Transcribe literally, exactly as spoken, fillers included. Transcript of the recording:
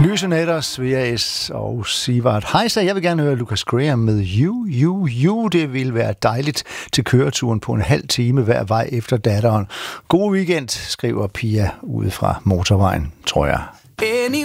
Lyse nætter, Svea S. og Sivart. Hej, så jeg vil gerne høre Lucas Graham med You, You, You. Det vil være dejligt til køreturen på en halv time hver vej efter datteren. God weekend, skriver Pia ude fra motorvejen, tror jeg.